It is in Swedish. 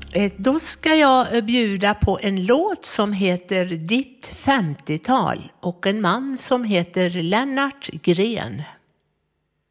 Då ska jag bjuda på en låt som heter Ditt 50-tal och en man som heter Lennart Gren.